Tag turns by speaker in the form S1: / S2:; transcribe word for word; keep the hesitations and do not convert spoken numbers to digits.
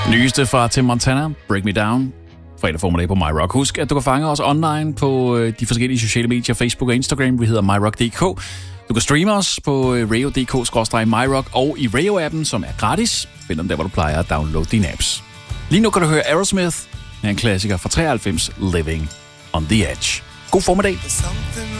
S1: Nyeste fra Tim Montana, Break Me Down. Fredag formiddag på MyRock. Husk, at du kan fange os online på de forskellige sociale medier, Facebook og Instagram. Vi hedder myrock punktum d k. Du kan streame os på radio punktum d k skråstreg myrock og i Radio-appen, som er gratis. Find dem der, hvor du plejer at downloade dine apps. Lige nu kan du høre Aerosmith med en klassiker fra treoghalvfems, Living on the Edge. God formiddag.